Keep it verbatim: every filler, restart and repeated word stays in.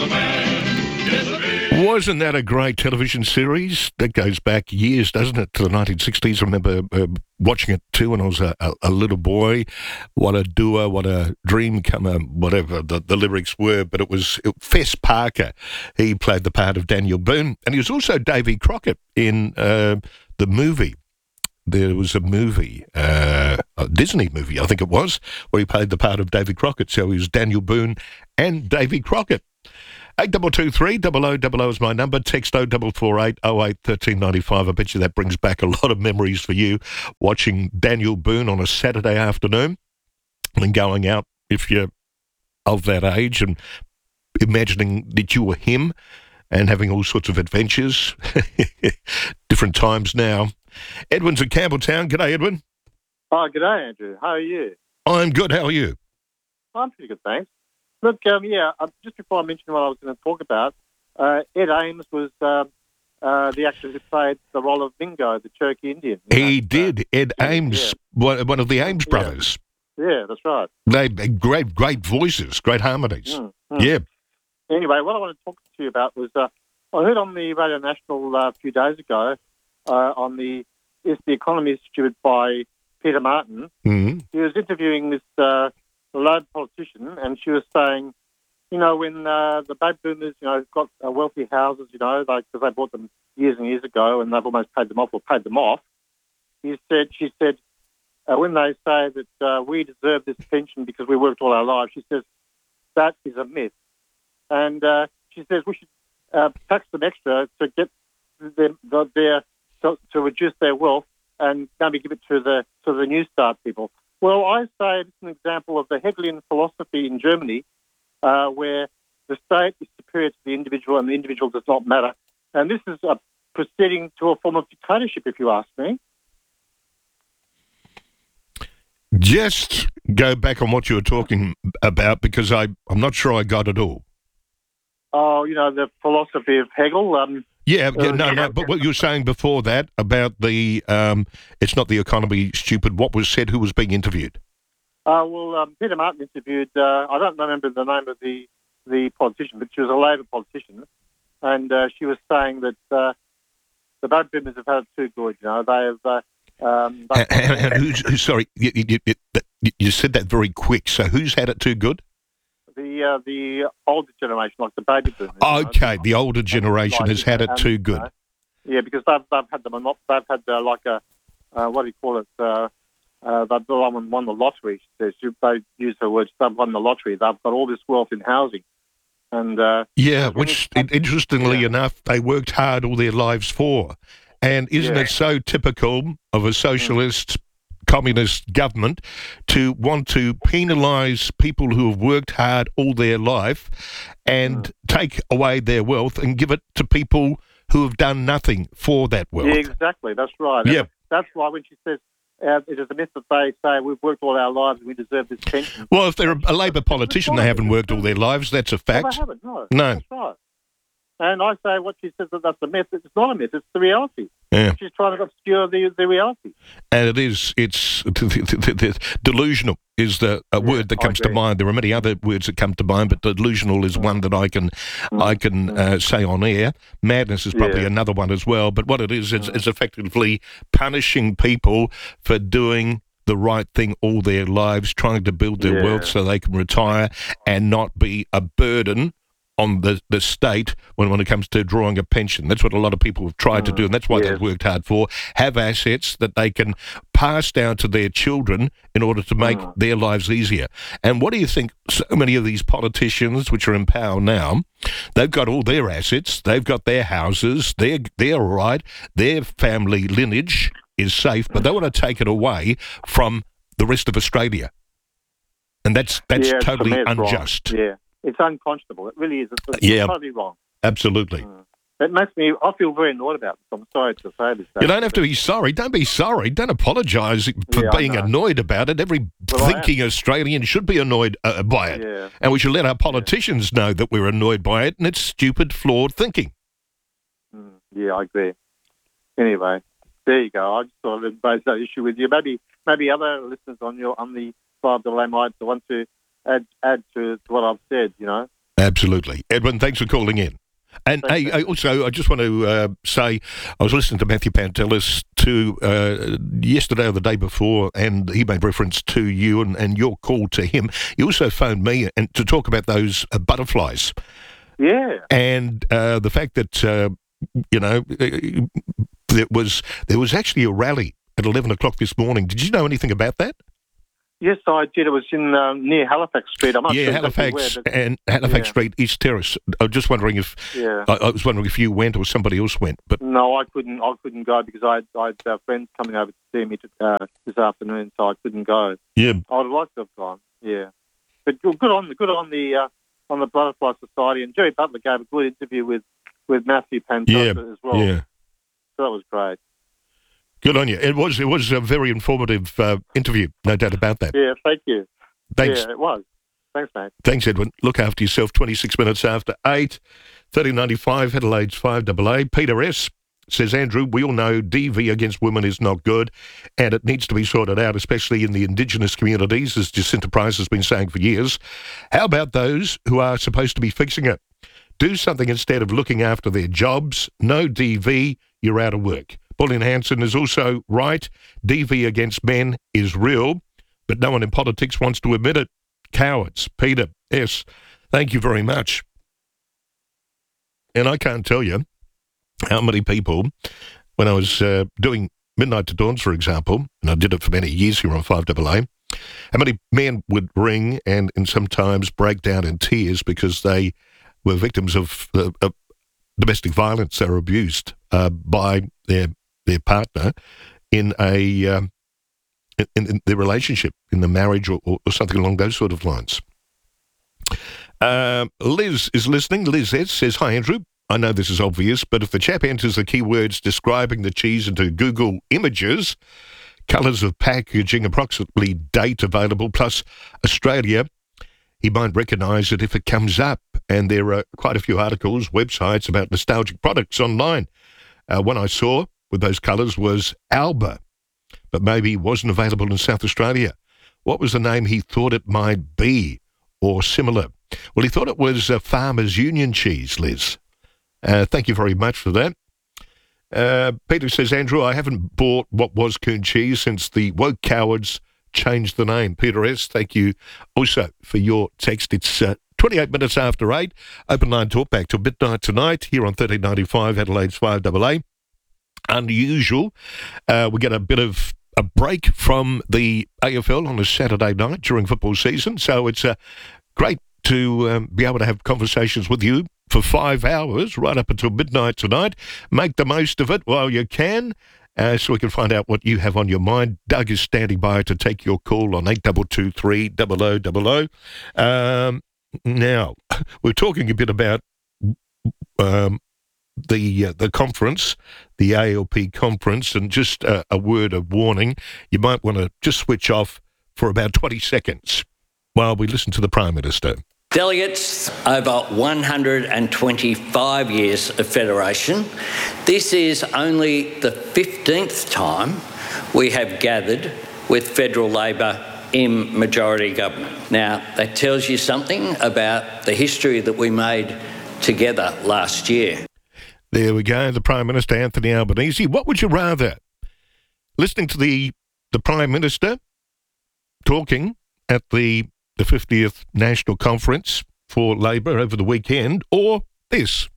Wasn't that a great television series? That goes back years, doesn't it, to the nineteen sixties? I remember uh, watching it too when I was a, a, a little boy. What a doer, what a dream comer, whatever the, the lyrics were. But it was it, Fess Parker. He played the part of Daniel Boone. And he was also Davy Crockett in uh, the movie. There was a movie, uh, a Disney movie, I think it was, where he played the part of Davy Crockett. So he was Daniel Boone and Davy Crockett. eight double two three, double O, double O is my number. Text oh double four eight, oh eight, thirteen ninety-five. I bet you that brings back a lot of memories for you, watching Daniel Boone on a Saturday afternoon and going out, if you're of that age, and imagining that you were him and having all sorts of adventures. Different times now. Edwin's at Campbelltown. G'day, Edwin. Oh, g'day, Andrew. How are you? I'm good. How are you? I'm pretty good, thanks. Look, um, yeah, uh, just before I mention what I was going to talk about, uh, Ed Ames was um, uh, the actor who played the role of Bingo, the Cherokee Indian. He that, did. Uh, Ed Ames, yeah. one of the Ames brothers. Yeah, yeah, that's right. They great, great voices, great harmonies. Mm, mm. Yeah. Anyway, what I wanted to talk to you about was uh, I heard on the Radio National uh, a few days ago uh, on the Is the Economy Stupid by Peter Martin. Mm-hmm. He was interviewing this uh, loud politician, and she was saying, you know, when uh, the baby boomers, you know, got uh, wealthy houses, you know, like because they bought them years and years ago, and they've almost paid them off or paid them off. He said, she said, uh, when they say that uh, we deserve this pension because we worked all our lives, she says that is a myth, and uh, she says we should uh, tax them extra to get them the, their to, to reduce their wealth and maybe give it to the to the New Start people. Well, I say it's an example of the Hegelian philosophy in Germany, uh, where the state is superior to the individual and the individual does not matter. And this is uh, proceeding to a form of dictatorship, if you ask me. Just go back on what you were talking about, because I, I'm not sure I got it all. Oh, you know, the philosophy of Hegel. Um, Yeah, yeah, no, no. But what you were saying before that about the, um, it's not the economy, stupid. What was said? Who was being interviewed? Uh, well, um, Peter Martin interviewed. Uh, I don't remember the name of the the politician, but she was a Labor politician, and uh, she was saying that uh, the baby boomers have had it too good. You know, they have. Uh, um, and, and, and who's, who's? Sorry, you, you, you, you said that very quick. So who's had it too good? The uh, the older generation, like the baby boomers. Okay, you know, the older generation like, has had it too good. Uh, yeah, because they've they've had them. They've had uh, like a uh, what do you call it? Uh, uh, they've won, won the lottery. They use the words. They've won the lottery. They've got all this wealth in housing, and uh, yeah, which it, interestingly yeah. enough, they worked hard all their lives for. And isn't yeah. it so typical of a socialist? Mm. communist government to want to penalise people who have worked hard all their life and mm. take away their wealth and give it to people who have done nothing for that wealth. Yeah, exactly. That's right. Yeah. That's why when she says uh, it is a myth that they say we've worked all our lives and we deserve this pension. Well, if they're a, a Labor politician, they haven't worked all their lives. That's a fact. No, they haven't, no. No. That's right. And I say what she says that that's a myth. It's not a myth. It's the reality. Yeah. She's trying to obscure the the reality. And it is, it's delusional is the a yeah, word that comes to mind. There are many other words that come to mind, but delusional is mm. one that I can mm. I can mm. uh, say on air. Madness is probably yeah. another one as well. But what it is, it's, mm. it's effectively punishing people for doing the right thing all their lives, trying to build their yeah. wealth so they can retire and not be a burden on the, the state when, when it comes to drawing a pension. That's what a lot of people have tried mm, to do, and that's why yes. they've worked hard for. Have assets that they can pass down to their children in order to make mm. their lives easier. And what do you think so many of these politicians, which are in power now, they've got all their assets, they've got their houses, they're, they're all right, their family lineage is safe, but they want to take it away from the rest of Australia. And that's, that's yeah, totally unjust. Wrong. Yeah. It's unconscionable. It really is. It's, it's yeah, totally wrong. Absolutely. Mm. It makes me, I feel very annoyed about this. I'm sorry to say this. You don't have to be sorry. Don't be sorry. Don't apologise for yeah, being annoyed about it. Every well, thinking Australian should be annoyed uh, by it. Yeah. And we should let our politicians yeah. know that we're annoyed by it, and it's stupid, flawed thinking. Mm. Yeah, I agree. Anyway, there you go. I just thought I'd raise that issue with you. Maybe maybe other listeners on your on the five double A might want to add add to, to what I've said, you know. Absolutely. Edwin, thanks for calling in. And Thanks, hey, I also, I just want to uh, say, I was listening to Matthew Pantelis to uh, yesterday or the day before, and he made reference to you and, and your call to him. He also phoned me and to talk about those uh, butterflies. Yeah. And uh, the fact that, uh, you know, there was, there was actually a rally at eleven o'clock this morning. Did you know anything about that? Yes, I did. It was in um, near Halifax Street. I'm not Yeah, sure Halifax exactly where, but and Halifax yeah. Street, East Terrace. I was just wondering if yeah. I, I was wondering if you went or somebody else went. But No, I couldn't. I couldn't go because I, I had uh, friends coming over to see me to, uh, this afternoon, so I couldn't go. yeah, I would like to have gone. Yeah, but good good on the good on the uh, on the Butterfly Society. And Jerry Butler gave a good interview with, with Matthew Pantelis yeah, as well. yeah. So that was great. Good on you. It was it was a very informative uh, interview, no doubt about that. Yeah, thank you. Thanks. Yeah, it was. Thanks, mate. Thanks, Edwin. Look after yourself. twenty-six minutes after eight. thirty ninety-five, Adelaide's five A A. Peter S. says, Andrew, we all know D V against women is not good and it needs to be sorted out, especially in the Indigenous communities, as Jacinta Price has been saying for years. How about those who are supposed to be fixing it? Do something instead of looking after their jobs. No D V, you're out of work. Pauline Hanson is also right. D V against men is real, but no one in politics wants to admit it. Cowards. Peter S. Thank you very much. And I can't tell you how many people, when I was uh, doing Midnight to Dawns, for example, and I did it for many years here on five A A, how many men would ring and, and sometimes break down in tears because they were victims of, uh, of domestic violence. They were abused uh, by their their partner in a um, in, in their relationship, in the marriage, or, or something along those sort of lines. Uh, Liz is listening. Liz S. says, hi, Andrew. I know this is obvious, but if the chap enters the keywords describing the cheese into Google Images, colours of packaging, approximately date available, plus Australia, he might recognise it if it comes up. And there are quite a few articles, websites about nostalgic products online. Uh, one I saw with those colours was Alba, but maybe wasn't available in South Australia. What was the name he thought it might be, or similar? Well, he thought it was uh, Farmers Union cheese, Liz. Uh, thank you very much for that. Uh, Peter says, Andrew, I haven't bought what was Coon cheese since the woke cowards changed the name. Peter S., thank you also for your text. It's uh, twenty-eight minutes after eight. Open line talk back till midnight tonight here on thirteen ninety-five Adelaide's five A A. Unusual. Uh, we get a bit of a break from the A F L on a Saturday night during football season, so it's uh, great to um, be able to have conversations with you for five hours right up until midnight tonight. Make the most of it while you can, uh, so we can find out what you have on your mind. Doug is standing by to take your call on eight two two three, zero zero zero zero. Um, now, we're talking a bit about um, the uh, the conference, the A L P conference, and just uh, a word of warning, you might want to just switch off for about twenty seconds while we listen to the Prime Minister. Delegates, over one hundred twenty-five years of federation, this is only the fifteenth time we have gathered with federal Labor in majority government. Now, that tells you something about the history that we made together last year. There we go, the Prime Minister, Anthony Albanese. What would you rather? Listening to the, the Prime Minister talking at the, the fiftieth National Conference for Labor over the weekend, or this?